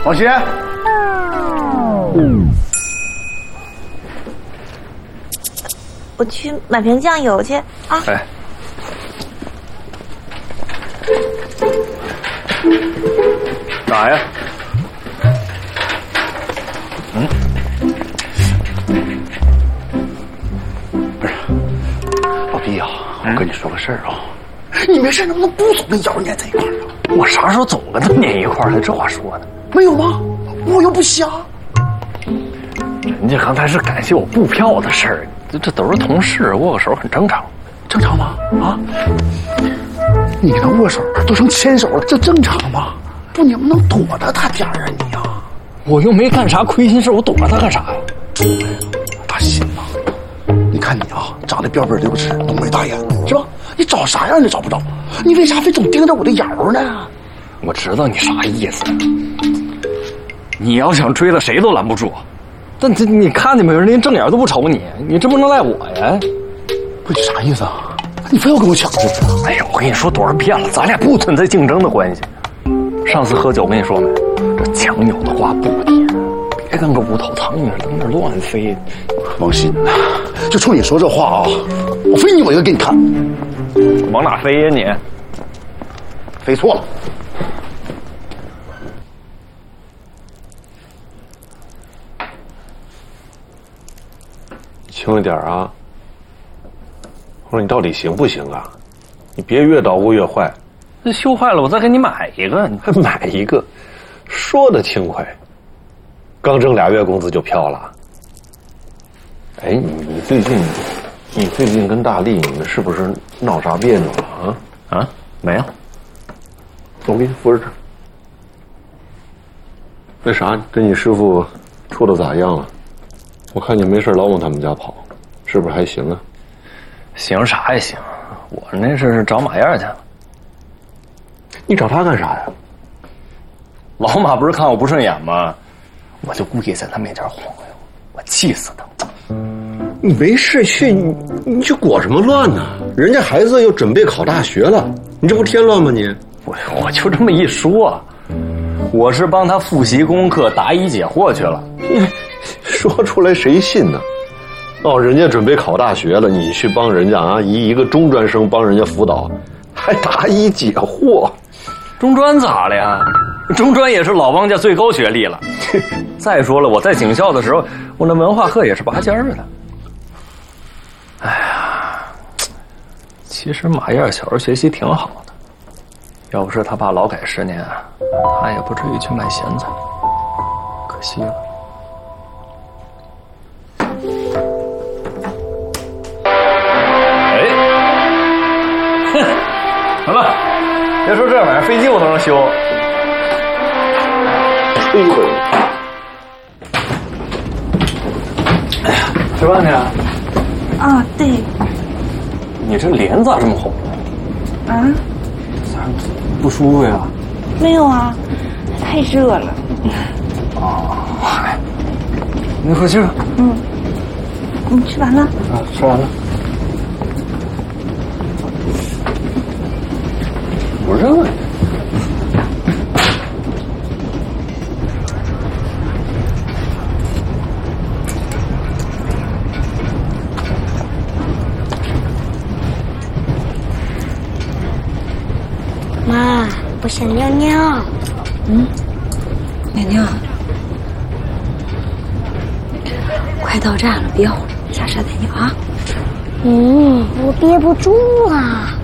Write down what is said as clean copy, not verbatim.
王鑫， 我去买瓶酱油去啊！ 哎，哪呀？ 不是，老弟啊，我跟你说个事儿啊，你没事能不能不总跟瑶粘在一块儿啊？ 我啥时候总跟他粘一块儿了？这话说的没有吗？我又不瞎。 人家刚才是感谢我布票的事儿，这都是同事，握个手很正常， 正常吗？啊？你跟他握手都成牵手了，这正常吗？不，你不能躲着他点儿啊你呀！ 我又没干啥亏心事，我躲着他干啥呀？ 大鑫呐，你看你啊，长得标标溜直，浓眉大眼，是吧？你找啥样你找不着，你为啥非总盯着我的眼儿呢？ 我知道你啥意思，你要想追了谁都拦不住。但这你看见没有，人连正眼都不瞅你，你这不能赖我呀？ 不，你啥意思啊？你非要跟我抢是不是？ 哎呀，我跟你说多少遍了，咱俩不存在竞争的关系。上次喝酒跟你说没，这强扭的话不甜，别跟个无头苍蝇似的，跟那乱飞。 王鑫，就冲你说这话啊，我非你我一个给你看。 往哪飞呀你？ 飞错了。 轻一点啊！我说你到底行不行啊？你别越捣鼓越坏。 那修坏了，我再给你买一个。你还买一个，说的轻快。刚挣2月工资就飘了。哎，你最近跟大力你们是不是闹啥别扭了啊？ 啊，没有。 我给你扶着这。那啥，跟你师傅处的咋样了？我看你没事老往他们家跑，是不是还行啊？ 行啥也行，我那是找马燕去了。 你找他干啥呀？ 老马不是看我不顺眼吗？我就故意在他面前晃悠，我气死他。 你没事去，你去裹什么乱呢？人家孩子又准备考大学了，你这不添乱吗你？ 我就这么一说，我是帮他复习功课、答疑解惑去了。 说出来谁信呢？哦，人家准备考大学了，你去帮人家啊，一个中专生帮人家辅导，还答疑解惑。 中专咋了呀？中专也是老汪家最高学历了。再说了，我在警校的时候，我那文化课也是拔尖的。哎呀，其实马燕小时候学习挺好的，要不是他爸劳改10年，他也不至于去卖咸菜，可惜了。哎，哼，行了，别说这玩意儿，飞机我都能修。 哎呦， 哎呀，吃饭去啊？ 啊，对。 你这脸咋这么红啊？ 咋不舒服呀？ 没有啊，太热了。 哦，嗨，你回去吧。 嗯，你吃完了？ 啊，吃完了。不热呀。 妈，我想尿尿。 尿尿。快到站了，别哄了，下车再尿啊。 我憋不住了。